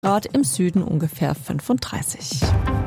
Grad, im Süden ungefähr 35.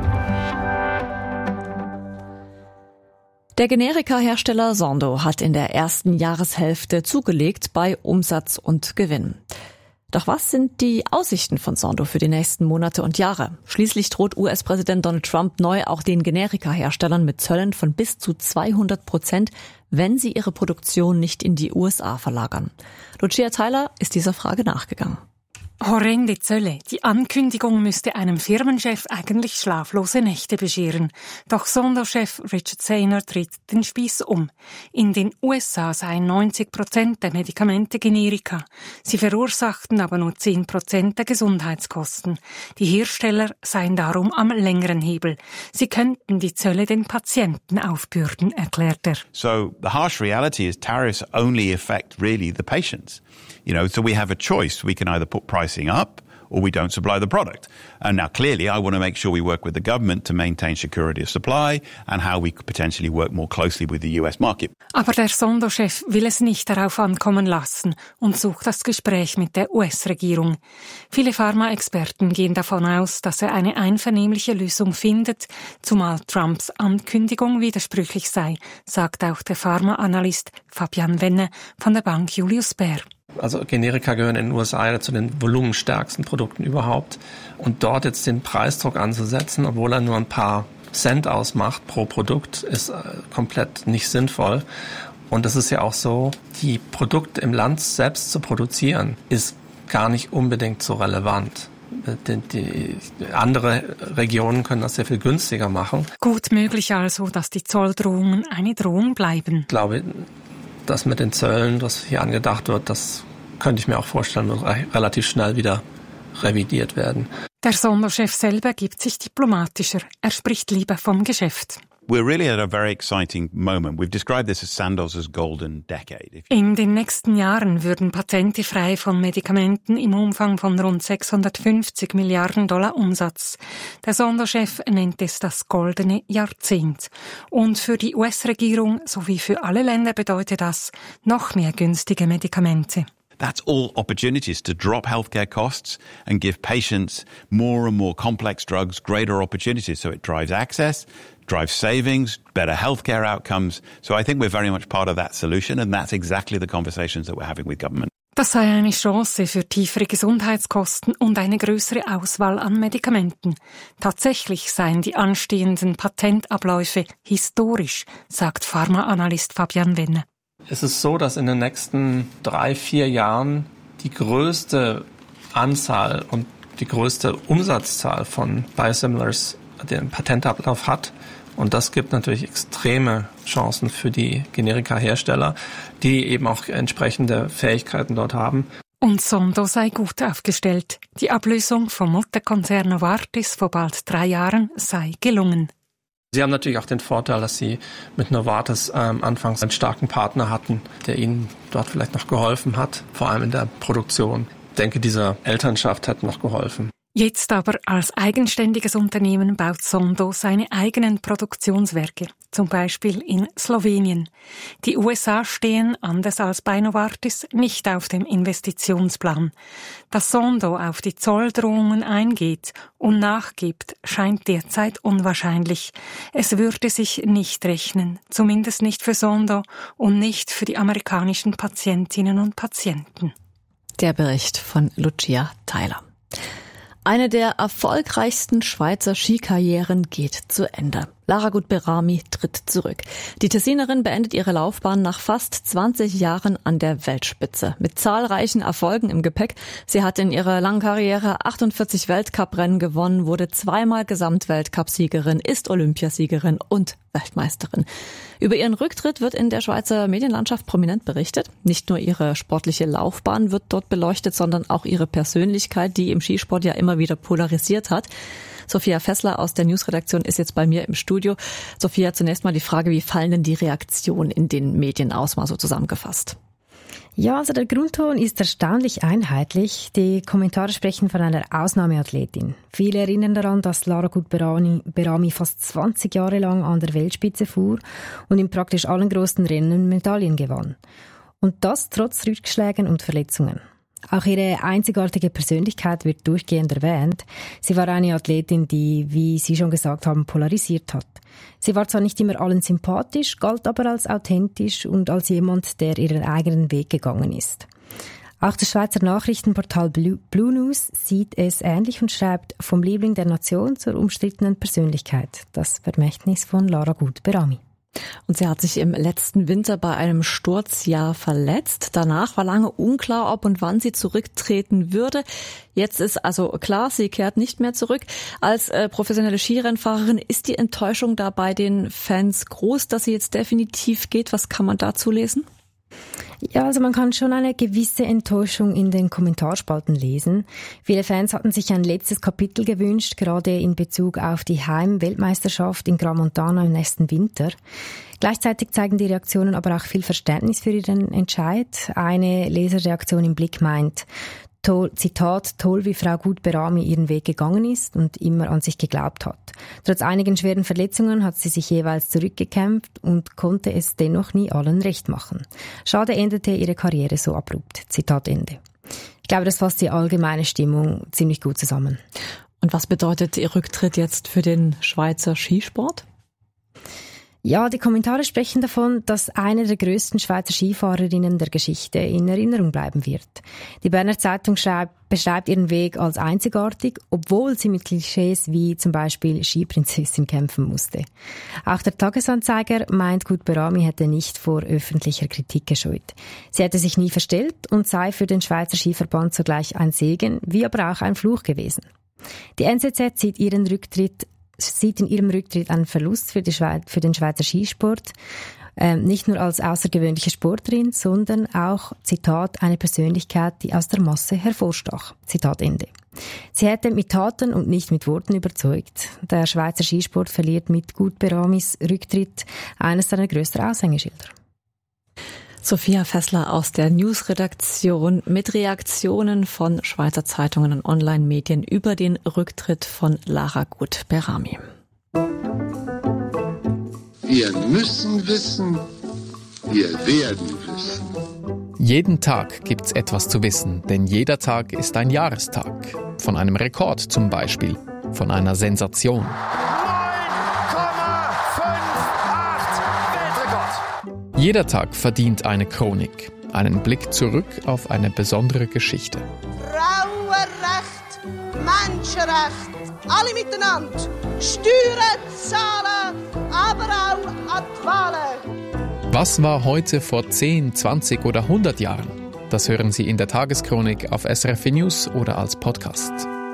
Der Generika-Hersteller Sandoz hat in der ersten Jahreshälfte zugelegt bei Umsatz und Gewinn. Doch was sind die Aussichten von Sandoz für die nächsten Monate und Jahre? Schließlich droht US-Präsident Donald Trump neu auch den Generika-Herstellern mit Zöllen von bis zu 200%, wenn sie ihre Produktion nicht in die USA verlagern. Lucia Tyler ist dieser Frage nachgegangen. Horrende Zölle. Die Ankündigung müsste einem Firmenchef eigentlich schlaflose Nächte bescheren. Doch Sandoz-Chef Richard Saynor dreht den Spieß um. In den USA seien 90% der Medikamente Generika. Sie verursachten aber nur 10% der Gesundheitskosten. Die Hersteller seien darum am längeren Hebel. Sie könnten die Zölle den Patienten aufbürden, erklärt er. So the harsh reality is tariffs only affect really the patients. So we have a choice. We can either put pricing up or we don't supply the product. And now clearly I want to make sure we work with the government to maintain security of supply and how we could potentially work more closely with the US market. Aber der Sandoz-Chef will es nicht darauf ankommen lassen und sucht das Gespräch mit der US-Regierung. Viele Pharmaexperten gehen davon aus, dass er eine einvernehmliche Lösung findet, zumal Trumps Ankündigung widersprüchlich sei, sagt auch der Pharmaanalyst Fabian Wenne von der Bank Julius Baer. Also Generika gehören in den USA zu den volumenstärksten Produkten überhaupt. Und dort jetzt den Preisdruck anzusetzen, obwohl er nur ein paar Cent ausmacht pro Produkt, ist komplett nicht sinnvoll. Und es ist ja auch so, die Produkte im Land selbst zu produzieren, ist gar nicht unbedingt so relevant. Die andere Regionen können das sehr viel günstiger machen. Gut möglich also, dass die Zolldrohungen eine Drohung bleiben. Ich glaube, das mit den Zöllen, was hier angedacht wird, das könnte ich mir auch vorstellen, wird relativ schnell wieder revidiert werden. Der Sandoz-Chef selber gibt sich diplomatischer. Er spricht lieber vom Geschäft. We're really at a very exciting moment. We've described this as Sandoz's golden decade. In den nächsten Jahren würden Patente frei von Medikamenten im Umfang von rund 650 Milliarden Dollar Umsatz. Der Sandoz-Chef nennt es das goldene Jahrzehnt. Und für die US-Regierung sowie für alle Länder bedeutet das noch mehr günstige Medikamente. That's all opportunities to drop healthcare costs and give patients more and more complex drugs greater opportunities. So it drives access, drives savings, better healthcare outcomes. So I think we're very much part of that solution, and that's exactly the conversations that we're having with government. Das sei eine Chance für tiefere Gesundheitskosten und eine größere Auswahl an Medikamenten. Tatsächlich seien die anstehenden Patentabläufe historisch, sagt Pharmaanalyst Fabian Wenne. Es ist so, dass in den nächsten 3-4 Jahren die größte Anzahl und die größte Umsatzzahl von Biosimilars den Patentablauf hat. Und das gibt natürlich extreme Chancen für die Generika-Hersteller, die eben auch entsprechende Fähigkeiten dort haben. Und Sandoz sei gut aufgestellt. Die Ablösung vom Mutterkonzern Novartis vor bald 3 Jahren sei gelungen. Sie haben natürlich auch den Vorteil, dass Sie mit Novartis anfangs einen starken Partner hatten, der Ihnen dort vielleicht noch geholfen hat, vor allem in der Produktion. Ich denke, diese Elternschaft hat noch geholfen. Jetzt aber als eigenständiges Unternehmen baut Sandoz seine eigenen Produktionswerke, zum Beispiel in Slowenien. Die USA stehen, anders als bei Novartis, nicht auf dem Investitionsplan. Dass Sandoz auf die Zolldrohungen eingeht und nachgibt, scheint derzeit unwahrscheinlich. Es würde sich nicht rechnen, zumindest nicht für Sandoz und nicht für die amerikanischen Patientinnen und Patienten. Der Bericht von Lucia Tyler. Eine der erfolgreichsten Schweizer Skikarrieren geht zu Ende. Lara Gut-Berami tritt zurück. Die Tessinerin beendet ihre Laufbahn nach fast 20 Jahren an der Weltspitze. Mit zahlreichen Erfolgen im Gepäck. Sie hat in ihrer langen Karriere 48 Weltcuprennen gewonnen, wurde 2-mal Gesamtweltcupsiegerin, ist Olympiasiegerin und Weltmeisterin. Über ihren Rücktritt wird in der Schweizer Medienlandschaft prominent berichtet. Nicht nur ihre sportliche Laufbahn wird dort beleuchtet, sondern auch ihre Persönlichkeit, die im Skisport ja immer wieder polarisiert hat. Sophia Fessler aus der Newsredaktion ist jetzt bei mir im Studio. Sophia, zunächst mal die Frage, wie fallen denn die Reaktionen in den Medien aus, mal so zusammengefasst? Ja, also der Grundton ist erstaunlich einheitlich. Die Kommentare sprechen von einer Ausnahmeathletin. Viele erinnern daran, dass Lara Gut-Berami fast 20 Jahre lang an der Weltspitze fuhr und in praktisch allen großen Rennen Medaillen gewann. Und das trotz Rückschlägen und Verletzungen. Auch ihre einzigartige Persönlichkeit wird durchgehend erwähnt. Sie war eine Athletin, die, wie Sie schon gesagt haben, polarisiert hat. Sie war zwar nicht immer allen sympathisch, galt aber als authentisch und als jemand, der ihren eigenen Weg gegangen ist. Auch das Schweizer Nachrichtenportal Blue News sieht es ähnlich und schreibt: vom Liebling der Nation zur umstrittenen Persönlichkeit. Das Vermächtnis von Lara Gut-Berami. Und sie hat sich im letzten Winter bei einem Sturzjahr verletzt. Danach war lange unklar, ob und wann sie zurücktreten würde. Jetzt ist also klar, sie kehrt nicht mehr zurück. Als professionelle Skirennfahrerin ist die Enttäuschung da bei den Fans groß, dass sie jetzt definitiv geht. Was kann man dazu lesen? Ja, also man kann schon eine gewisse Enttäuschung in den Kommentarspalten lesen. Viele Fans hatten sich ein letztes Kapitel gewünscht, gerade in Bezug auf die Heim-Weltmeisterschaft in Crans-Montana im nächsten Winter. Gleichzeitig zeigen die Reaktionen aber auch viel Verständnis für ihren Entscheid. Eine Leserreaktion im Blick meint: Zitat, toll, wie Frau Gut-Berami ihren Weg gegangen ist und immer an sich geglaubt hat. Trotz einigen schweren Verletzungen hat sie sich jeweils zurückgekämpft und konnte es dennoch nie allen recht machen. Schade endete ihre Karriere so abrupt. Zitat Ende. Ich glaube, das fasst die allgemeine Stimmung ziemlich gut zusammen. Und was bedeutet ihr Rücktritt jetzt für den Schweizer Skisport? Ja, die Kommentare sprechen davon, dass eine der grössten Schweizer Skifahrerinnen der Geschichte in Erinnerung bleiben wird. Die Berner Zeitung beschreibt ihren Weg als einzigartig, obwohl sie mit Klischees wie zum Beispiel Skiprinzessin kämpfen musste. Auch der Tagesanzeiger meint, Gut-Berami hätte nicht vor öffentlicher Kritik gescheut. Sie hätte sich nie verstellt und sei für den Schweizer Skiverband zugleich ein Segen, wie aber auch ein Fluch gewesen. Die NZZ sieht in ihrem Rücktritt einen Verlust für den Schweizer Skisport, nicht nur als außergewöhnliche Sportlerin, sondern auch, Zitat, eine Persönlichkeit, die aus der Masse hervorstach. Zitat Ende. Sie hätte mit Taten und nicht mit Worten überzeugt. Der Schweizer Skisport verliert mit Gut-Beramis Rücktritt eines seiner grössten Aushängeschilder. Sophia Fessler aus der Newsredaktion mit Reaktionen von Schweizer Zeitungen und Online-Medien über den Rücktritt von Lara Gut-Berami. Wir müssen wissen, wir werden wissen. Jeden Tag gibt's etwas zu wissen, denn jeder Tag ist ein Jahrestag. Von einem Rekord zum Beispiel, von einer Sensation. Jeder Tag verdient eine Chronik, einen Blick zurück auf eine besondere Geschichte. Frauenrecht, Menschenrecht, alle miteinander. Steuern zahlen, aber auch an die Wahlen. Was war heute vor 10, 20 oder 100 Jahren? Das hören Sie in der Tageschronik auf SRF News oder als Podcast.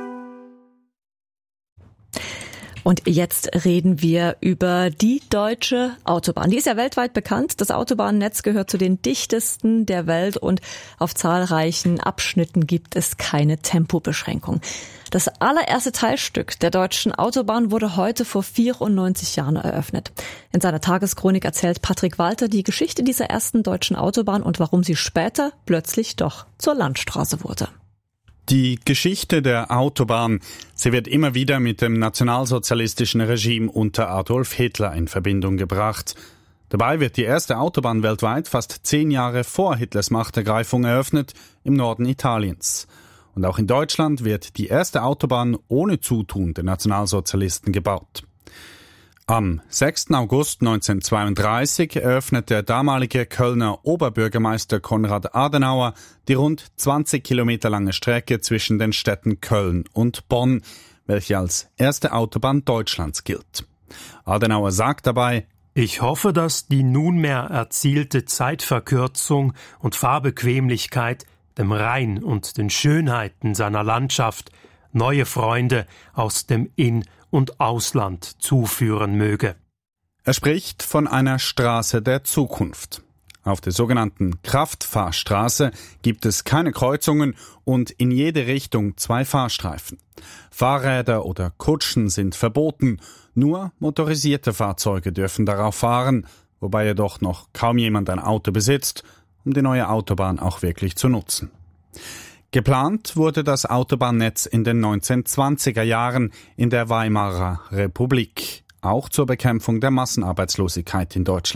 Und jetzt reden wir über die deutsche Autobahn. Die ist ja weltweit bekannt. Das Autobahnnetz gehört zu den dichtesten der Welt und auf zahlreichen Abschnitten gibt es keine Tempobeschränkung. Das allererste Teilstück der deutschen Autobahn wurde heute vor 94 Jahren eröffnet. In seiner Tageschronik erzählt Patrick Walter die Geschichte dieser ersten deutschen Autobahn und warum sie später plötzlich doch zur Landstraße wurde. Die Geschichte der Autobahn, sie wird immer wieder mit dem nationalsozialistischen Regime unter Adolf Hitler in Verbindung gebracht. Dabei wird die erste Autobahn weltweit fast 10 Jahre vor Hitlers Machtergreifung eröffnet, im Norden Italiens. Und auch in Deutschland wird die erste Autobahn ohne Zutun der Nationalsozialisten gebaut. Am 6. August 1932 eröffnet der damalige Kölner Oberbürgermeister Konrad Adenauer die rund 20 Kilometer lange Strecke zwischen den Städten Köln und Bonn, welche als erste Autobahn Deutschlands gilt. Adenauer sagt dabei: Ich hoffe, dass die nunmehr erzielte Zeitverkürzung und Fahrbequemlichkeit dem Rhein und den Schönheiten seiner Landschaft neue Freunde aus dem In- und Ausland zuführen möge. Er spricht von einer Straße der Zukunft. Auf der sogenannten Kraftfahrstraße gibt es keine Kreuzungen und in jede Richtung 2 Fahrstreifen. Fahrräder oder Kutschen sind verboten, nur motorisierte Fahrzeuge dürfen darauf fahren, wobei jedoch noch kaum jemand ein Auto besitzt, um die neue Autobahn auch wirklich zu nutzen. Geplant wurde das Autobahnnetz in den 1920er Jahren in der Weimarer Republik, auch zur Bekämpfung der Massenarbeitslosigkeit in Deutschland.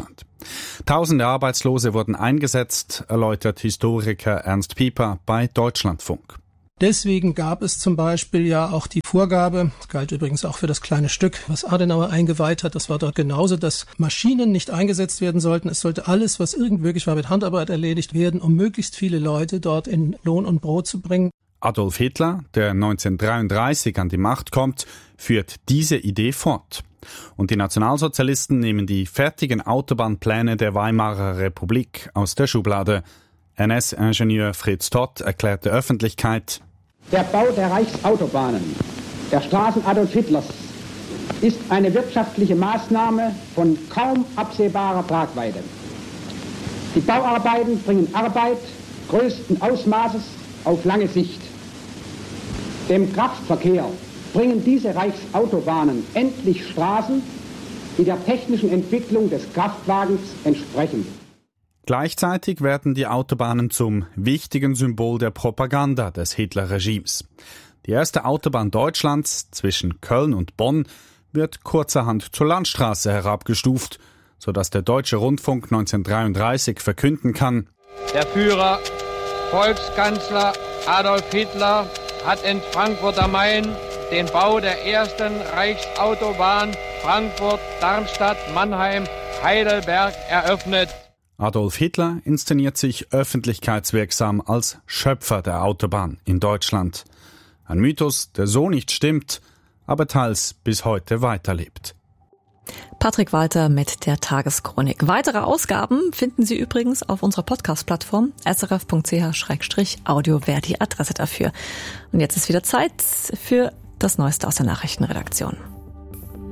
Tausende Arbeitslose wurden eingesetzt, erläutert Historiker Ernst Pieper bei Deutschlandfunk. Deswegen gab es zum Beispiel ja auch die Vorgabe, das galt übrigens auch für das kleine Stück, was Adenauer eingeweiht hat, das war dort genauso, dass Maschinen nicht eingesetzt werden sollten. Es sollte alles, was irgend möglich war, mit Handarbeit erledigt werden, um möglichst viele Leute dort in Lohn und Brot zu bringen. Adolf Hitler, der 1933 an die Macht kommt, führt diese Idee fort. Und die Nationalsozialisten nehmen die fertigen Autobahnpläne der Weimarer Republik aus der Schublade. NS-Ingenieur Fritz Todt erklärt der Öffentlichkeit: Der Bau der Reichsautobahnen, der Straßen Adolf Hitlers, ist eine wirtschaftliche Maßnahme von kaum absehbarer Tragweite. Die Bauarbeiten bringen Arbeit größten Ausmaßes auf lange Sicht. Dem Kraftverkehr bringen diese Reichsautobahnen endlich Straßen, die der technischen Entwicklung des Kraftwagens entsprechen. Gleichzeitig werden die Autobahnen zum wichtigen Symbol der Propaganda des Hitler-Regimes. Die erste Autobahn Deutschlands zwischen Köln und Bonn wird kurzerhand zur Landstraße herabgestuft, sodass der Deutsche Rundfunk 1933 verkünden kann: Der Führer, Volkskanzler Adolf Hitler hat in Frankfurt am Main den Bau der ersten Reichsautobahn Frankfurt-Darmstadt-Mannheim-Heidelberg eröffnet. Adolf Hitler inszeniert sich öffentlichkeitswirksam als Schöpfer der Autobahn in Deutschland. Ein Mythos, der so nicht stimmt, aber teils bis heute weiterlebt. Patrick Walter mit der Tageschronik. Weitere Ausgaben finden Sie übrigens auf unserer Podcast-Plattform srf.ch/audio wäre die Adresse dafür. Und jetzt ist wieder Zeit für das Neueste aus der Nachrichtenredaktion.